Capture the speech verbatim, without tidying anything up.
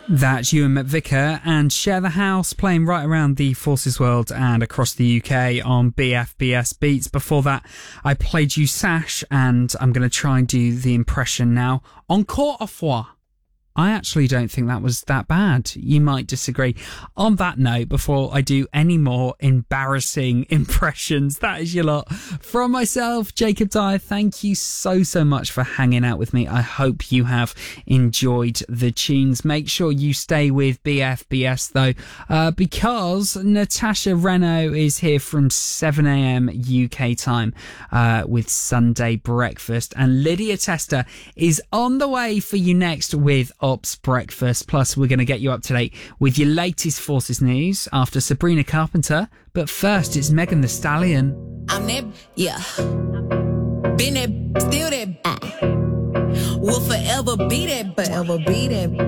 That's Ewan McVicker and Share the House playing right around the Forces world and across the U K on B F B S Beats. Before that, I played you Sash, and I'm going to try and do the impression now. Encore une fois. I actually don't think that was that bad. You might disagree. On that note, before I do any more embarrassing impressions, that is your lot. From myself, Jacob Dyer, thank you so, so much for hanging out with me. I hope you have enjoyed the tunes. Make sure you stay with B F B S, though, uh, because Natasha Renault is here from seven a.m. U K time uh, with Sunday Breakfast. And Lydia Tester is on the way for you next with Ops Breakfast. Plus, we're going to get you up to date with your latest Forces news after Sabrina Carpenter. But first, it's Megan Thee Stallion. I'm that, yeah. Been that, still that. Will forever be that, forever be that.